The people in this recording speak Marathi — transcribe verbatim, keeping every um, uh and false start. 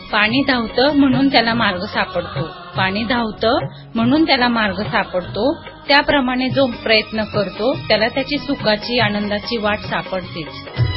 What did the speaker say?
पाणी धावतं म्हणून त्याला मार्ग सापडतो. पाणी धावतं म्हणून त्याला मार्ग सापडतो. त्याप्रमाणे जो प्रयत्न करतो त्याला त्याची सुखाची आनंदाची वाट सापडतेच.